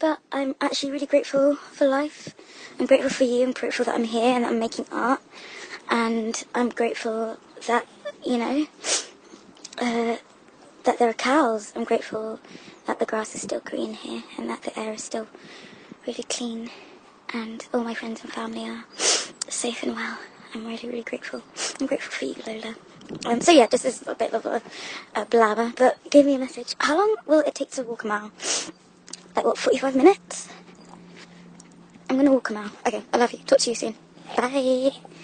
but I'm actually really grateful for life. I'm grateful for you. I'm grateful that I'm here and that I'm making art. And I'm grateful that, you know, that there are cows. I'm grateful that the grass is still green here and that the air is still really clean. And all my friends and family are safe and well. I'm really, really grateful. I'm grateful for you, Lola. So yeah, this is a bit of a blabber, but give me a message. How long will it take to walk a mile? Like what, 45 minutes? I'm gonna walk a mile. Okay, I love you. Talk to you soon. Bye.